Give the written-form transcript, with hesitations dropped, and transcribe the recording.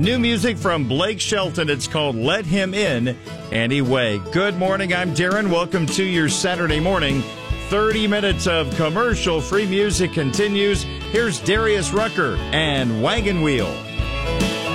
New music from Blake Shelton. It's called Let Him In Anyway. Good morning. I'm Darren. Welcome to your Saturday morning. 30 minutes of commercial-free music continues. Here's Darius Rucker and Wagon Wheel.